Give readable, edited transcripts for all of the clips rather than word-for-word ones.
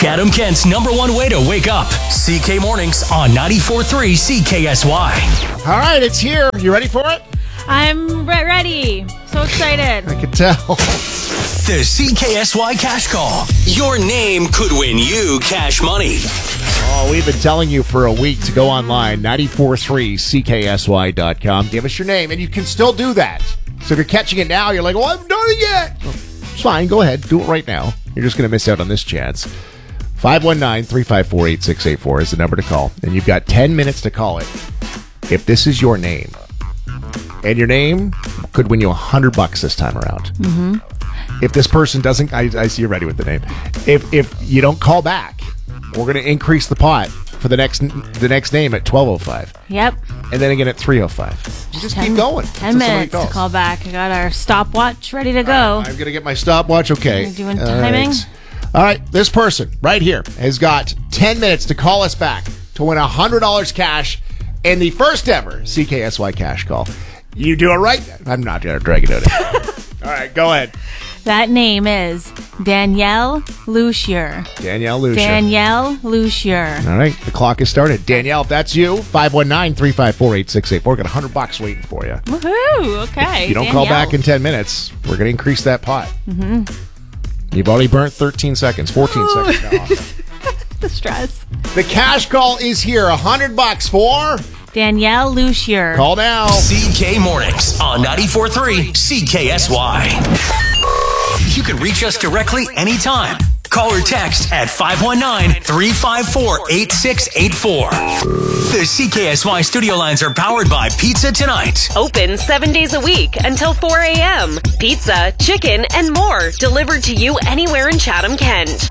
Chatham Kent's #1 way to wake up. CK Mornings on 94.3 CKSY. All right, it's here. You ready for it? I'm ready. So excited. I can tell. The CKSY Cash Call. Your name could win you cash money. Oh, we've been telling you for a week to go online, 943CKSY.com. Give us your name, and you can still do that. So if you're catching it now, you're like, well, I haven't done it yet. It's fine. Go ahead. Do it right now. You're just going to miss out on this chance. 519-354-8684 is the number to call, and you've got 10 minutes to call it. If this is your name, and your name could win you $100 this time around. Mm-hmm. If this person doesn't, I see you're ready with the name. If you don't call back, we're going to increase the pot for the next name at 12:05. Yep. And then again at 3:05. You just keep going. 10 minutes to call back. I got our stopwatch ready to go. I'm going to get my stopwatch. Okay. You're doing timing. All right. This person right here has got 10 minutes to call us back to win $100 cash in the first ever CKSY Cash Call. You do it right. I'm not going to drag it out. All right. Go ahead. That name is Danielle Lucier. Danielle Lucier. Danielle Lucier. All right. The clock has started. Danielle, if that's you, 519-354-8684. Got $100 waiting for you. Woohoo. Okay. If you don't call back in 10 minutes, we're going to increase that pot. Mm-hmm. You've already burnt 13 seconds, 14 seconds now. The stress. The cash call is here. $100 for Danielle Lucier. Call now. CK Mornings on 94.3 CKSY. You can reach us directly anytime. Call or text at 519-354-8684. The CKSY studio lines are powered by Pizza Tonight. Open 7 days a week until 4 a.m. Pizza, chicken, and more delivered to you anywhere in Chatham, Kent.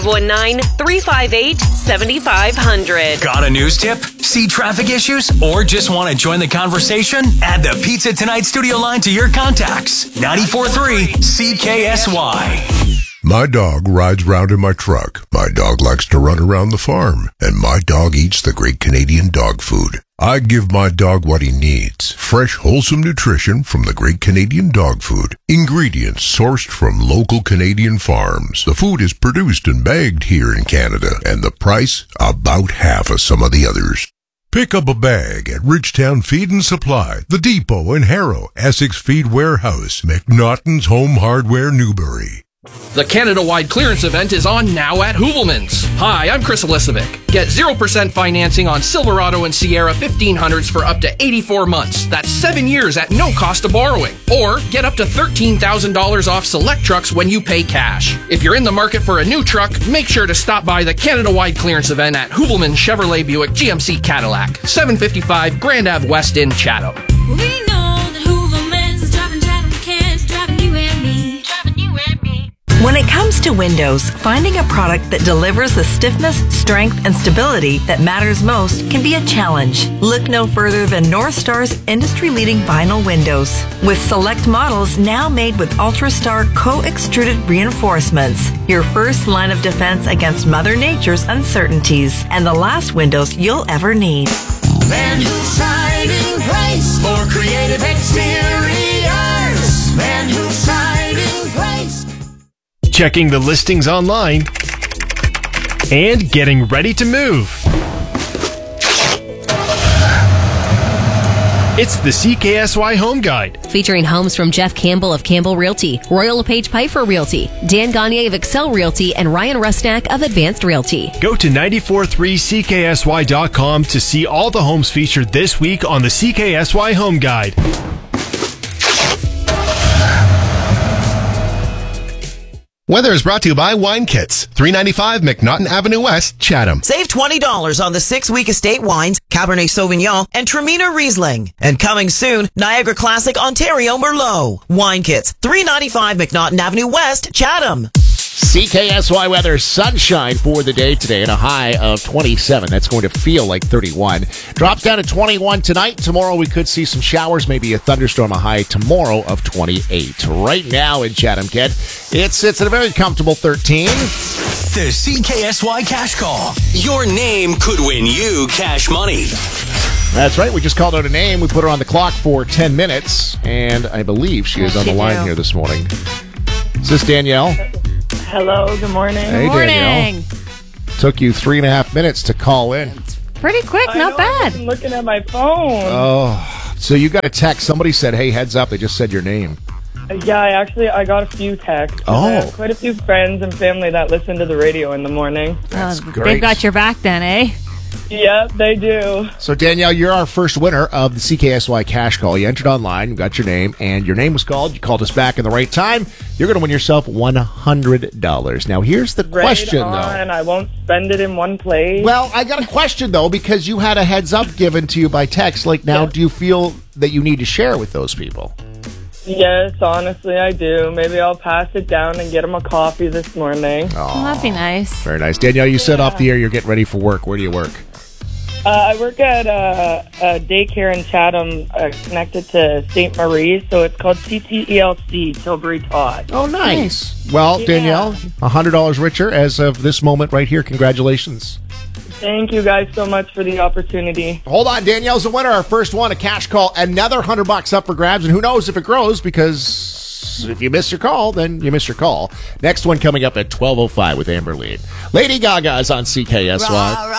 519-358-7500. Got a news tip? See traffic issues? Or just want to join the conversation? Add the Pizza Tonight studio line to your contacts. 94.3 CKSY. My dog rides round in my truck. My dog likes to run around the farm. And my dog eats the great Canadian dog food. I give my dog what he needs. Fresh, wholesome nutrition from the great Canadian dog food. Ingredients sourced from local Canadian farms. The food is produced and bagged here in Canada. And the price, about half of some of the others. Pick up a bag at Ridgetown Feed and Supply, The Depot in Harrow, Essex Feed Warehouse, McNaughton's Home Hardware, Newbury. The Canada-wide clearance event is on now at Hoovelmans. Hi, I'm Chris Elisovic. Get 0% financing on Silverado and Sierra 1500s for up to 84 months. That's 7 years at no cost of borrowing. Or get up to $13,000 off select trucks when you pay cash. If you're in the market for a new truck, make sure to stop by the Canada-wide clearance event at Hoovelmans Chevrolet Buick GMC Cadillac, 755 Grand Ave West in Chatham. We know that Hoovelmans is driving Chatham, Kent, driving you and me, driving you and me. When it comes to windows, finding a product that delivers the stiffness, strength, and stability that matters most can be a challenge. Look no further than North Star's industry-leading vinyl windows. With select models now made with UltraStar co-extruded reinforcements, your first line of defense against Mother Nature's uncertainties, and the last windows you'll ever need. Van Hool Siding Place for creative exteriors. Van Hool Siding Place. Checking the listings online and getting ready to move. It's the CKSY Home Guide. Featuring homes from Jeff Campbell of Campbell Realty, Royal LePage Piper Realty, Dan Gagne of Excel Realty, and Ryan Rusnak of Advanced Realty. Go to 943CKSY.com to see all the homes featured this week on the CKSY Home Guide. Weather is brought to you by Wine Kits, 395 McNaughton Avenue West, Chatham. Save $20 on the 6-week estate wines, Cabernet Sauvignon, and Traminer Riesling. And coming soon, Niagara Classic Ontario Merlot. Wine Kits, 395 McNaughton Avenue West, Chatham. CKSY weather, sunshine for the day today and a high of 27. That's going to feel like 31. Drops down to 21 tonight. Tomorrow we could see some showers, maybe a thunderstorm, a high tomorrow of 28. Right now in Chatham, Kent, it sits at a very comfortable 13. The CKSY Cash Call. Your name could win you cash money. That's right. We just called out a name. We put her on the clock for 10 minutes, and I believe she is on the line here this morning. Is this Danielle? Hello, good morning. Hey, Morning. Danielle. Took you 3.5 minutes to call in. Pretty quick, not bad. I'm looking at my phone. Oh, so you got a text. Somebody said, hey, heads up. They just said your name. Yeah, I got a few texts. I have quite a few friends and family that listen to the radio in the morning. That's great. They've got your back then, eh? Yep, they do. So, Danielle, you're our first winner of the CKSY Cash Call. You entered online, you got your name, and your name was called. You called us back in the right time. You're going to win yourself $100. Now, here's the question, though. And I won't spend it in one place. Well, I got a question, though, because you had a heads up given to you by text. Like, now, do you feel that you need to share with those people? Yes, honestly, I do. Maybe I'll pass it down and get them a coffee this morning. Oh, that'd be nice. Very nice. Danielle, you said off the air you're getting ready for work. Where do you work? I work at a daycare in Chatham connected to St. Marie's, so it's called TTELC, Tilbury Todd. Oh, nice. Well, Danielle, $100 richer as of this moment right here. Congratulations. Thank you guys so much for the opportunity. Hold on, Danielle's the winner. Our first one, a cash call. Another $100 up for grabs, and who knows if it grows, because if you miss your call, then you miss your call. Next one coming up at 12:05 with Amber Lee. Lady Gaga is on CKSY.